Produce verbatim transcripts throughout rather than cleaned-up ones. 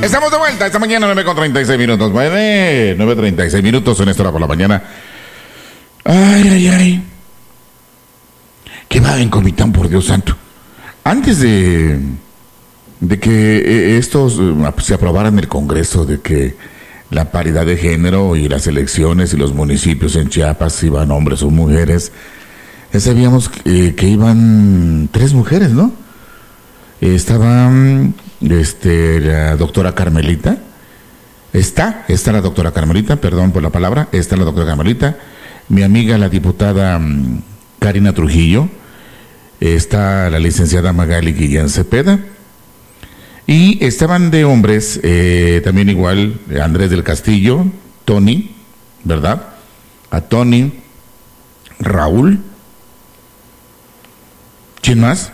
Estamos de vuelta esta mañana, nueve con treinta y seis minutos. nueve, nueve treinta y seis minutos en esta hora por la mañana. Ay, ay, ay. ¿Qué va en Comitán, por Dios santo? Antes de, de que estos se aprobaran en el Congreso, de que la paridad de género y las elecciones y los municipios en Chiapas iban hombres o mujeres, ya sabíamos que, que iban tres mujeres, ¿no? Estaba este, la doctora Carmelita, está, está la doctora Carmelita, perdón por la palabra, está la doctora Carmelita, mi amiga la diputada um, Karina Trujillo, está la licenciada Magali Guillén Cepeda, y estaban de hombres eh, también igual Andrés del Castillo, Tony, ¿verdad? A Tony, Raúl, ¿quién más?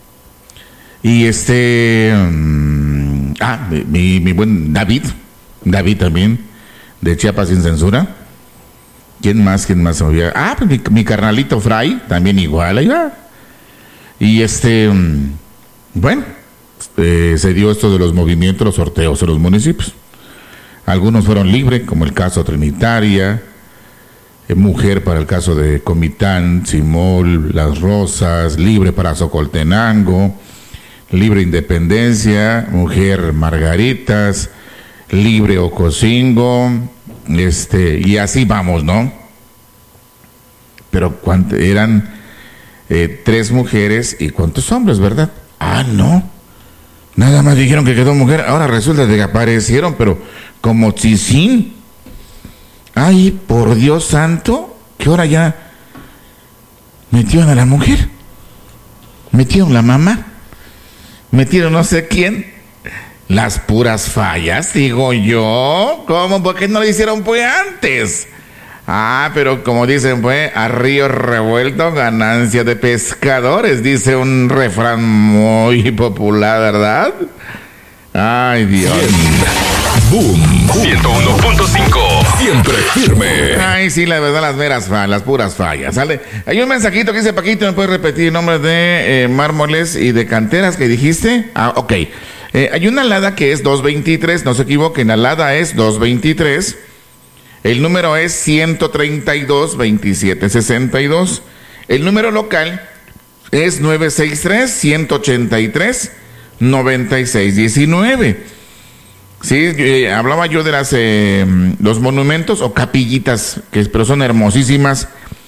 Y este, um, ah, mi, mi buen David, David también, de Chiapas Sin Censura. ¿Quién más? ¿Quién más? Ah, pues mi, mi carnalito Fray, también igual, ahí va. Y este, um, bueno, eh, se dio esto de los movimientos, los sorteos en los municipios. Algunos fueron libres, como el caso Trinitaria, eh, Mujer para el caso de Comitán, Simol, Las Rosas, libre para Socoltenango, Libre Independencia, Mujer Margaritas, Libre Ocosingo, este, y así vamos, ¿no? Pero ¿cuánto? Eran eh, tres mujeres y cuántos hombres, ¿verdad? Ah, no. Nada más dijeron que quedó mujer, ahora resulta que aparecieron, pero como chisín. Ay, por Dios santo, que ahora ya metieron a la mujer, metieron la mamá, metieron no sé quién, las puras fallas, digo yo. ¿Cómo? ¿Por qué no lo hicieron pues antes? Ah, pero como dicen pues, a río revuelto ganancia de pescadores, dice un refrán muy popular, ¿verdad? Ay, Dios. Boom, ciento uno punto cinco, siempre firme. Ay, sí, la verdad, las veras fallas, las puras fallas, ¿sale? Hay un mensajito que dice, Paquito, ¿me puedes repetir el nombre de eh, mármoles y de canteras que dijiste? Ah, ok. Eh, hay una alada que es doscientos veintitrés, no se equivoquen, la alada es doscientos veintitrés, el número es ciento treinta y dos, veintisiete sesenta y dos, el número local es nueve seis tres, ciento ochenta y tres, noventa y seis diecinueve. Sí, eh, hablaba yo de las eh, los monumentos o capillitas, que pero son hermosísimas,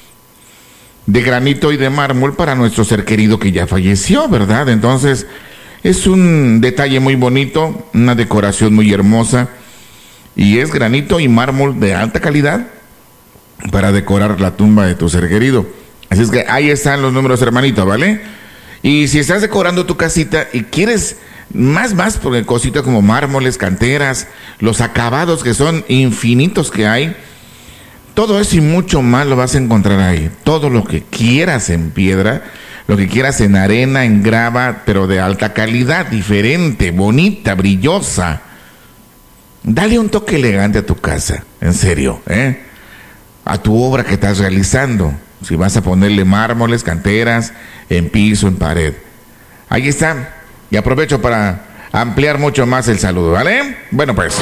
de granito y de mármol para nuestro ser querido que ya falleció, ¿verdad? Entonces, es un detalle muy bonito, una decoración muy hermosa, y es granito y mármol de alta calidad para decorar la tumba de tu ser querido. Así es que ahí están los números, hermanito, ¿vale? Y si estás decorando tu casita y quieres más, más, porque cositas como mármoles, canteras, los acabados que son infinitos que hay, todo eso y mucho más lo vas a encontrar ahí. Todo lo que quieras en piedra, lo que quieras en arena, en grava, pero de alta calidad, diferente, bonita, brillosa. Dale un toque elegante a tu casa, en serio, ¿eh? A tu obra que estás realizando. Si vas a ponerle mármoles, canteras, en piso, en pared. Ahí está. Y aprovecho para ampliar mucho más el saludo, ¿vale? Bueno, pues.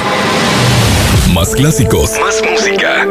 Más clásicos. Más música.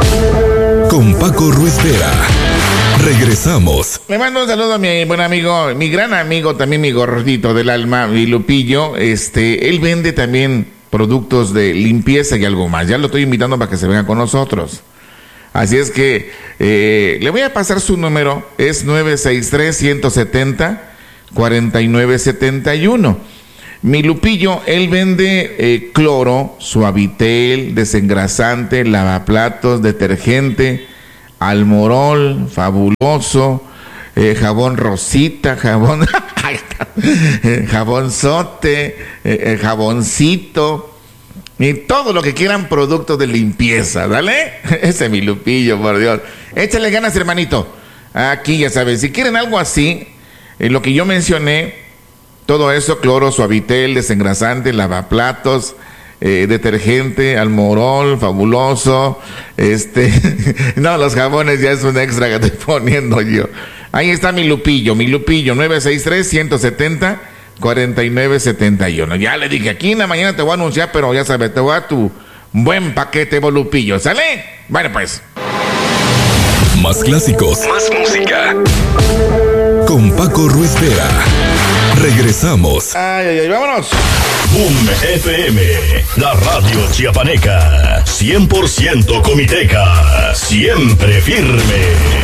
Con Paco Ruiz Vera. Regresamos. Le mando un saludo a mi buen amigo, mi gran amigo, también mi gordito del alma, mi Lupillo. Este, él vende también productos de limpieza y algo más. Ya lo estoy invitando para que se venga con nosotros. Así es que eh, le voy a pasar su número. Es nueve seis tres, ciento setenta, cuarenta y nueve setenta y uno. Mi Lupillo, él vende eh, cloro, suavitel, desengrasante, lavaplatos, detergente, Almorol, fabuloso, eh, jabón Rosita, jabón jabonzote, eh, jaboncito, y todo lo que quieran, productos de limpieza, ¿dale? Ese es mi Lupillo, por Dios. Échale ganas, hermanito. Aquí ya saben, si quieren algo así, eh, lo que yo mencioné, todo eso, cloro, suavitel, desengrasante, lavaplatos, eh, detergente, Almorol, fabuloso, este, no, los jabones ya es un extra que estoy poniendo yo. Ahí está mi Lupillo, mi Lupillo, nueve seis tres, ciento setenta, cuarenta y nueve setenta y uno. Ya le dije, aquí en la mañana te voy a anunciar, pero ya sabes, te voy a dar tu buen paquete volupillo, ¿sale? Bueno, pues. Más clásicos, más música. Con Paco Ruiz Vera. Regresamos. Ay, ay, ay, vámonos. Boom F M, la radio chiapaneca, cien por ciento comiteca, siempre firme.